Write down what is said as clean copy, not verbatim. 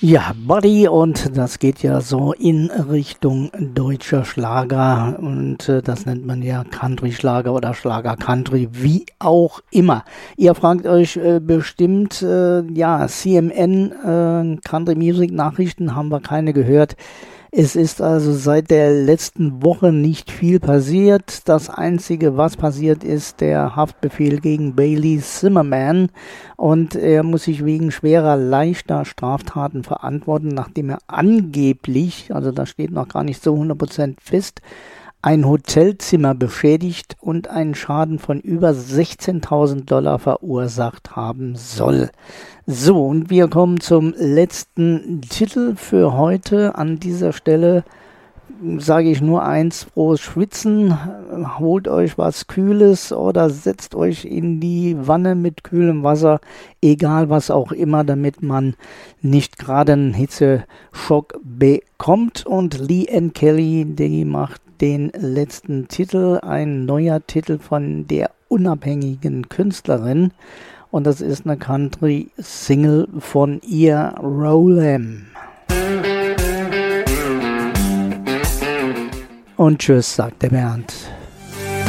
Ja, Buddy, und das geht ja so in Richtung deutscher Schlager und das nennt man ja Country-Schlager oder Schlager-Country, wie auch immer. Ihr fragt euch bestimmt, ja, CNN, Country-Music-Nachrichten haben wir keine gehört. Es ist also seit der letzten Woche nicht viel passiert. Das Einzige, was passiert ist, der Haftbefehl gegen Bailey Zimmerman. Und er muss sich wegen schwerer, leichter Straftaten verantworten, nachdem er angeblich, also das steht noch gar nicht so 100% fest, ein Hotelzimmer beschädigt und einen Schaden von über $16.000 verursacht haben soll. So, und wir kommen zum letzten Titel für heute. An dieser Stelle sage ich nur eins: frohes Schwitzen. Holt euch was Kühles oder setzt euch in die Wanne mit kühlem Wasser, egal was auch immer, damit man nicht gerade einen Hitzeschock bekommt. Und Leanne Kelly, die macht den letzten Titel, ein neuer Titel von der unabhängigen Künstlerin. Und das ist eine Country-Single von ihr, Roll 'Em. Und tschüss, sagt der Bernd.